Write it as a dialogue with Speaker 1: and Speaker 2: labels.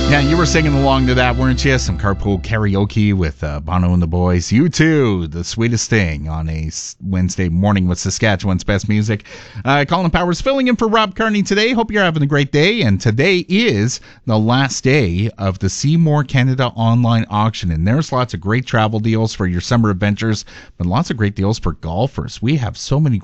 Speaker 1: Yeah, you were singing along to that, weren't you? Some carpool karaoke with Bono and the Boys. You Too, The Sweetest Thing on a Wednesday morning with Saskatchewan's best music. Colin Powers filling in for Rob Carney today. Hope you're having a great day. And today is the last day of the Seymour Canada online auction. And there's lots of great travel deals for your summer adventures, but lots of great deals for golfers. We have so many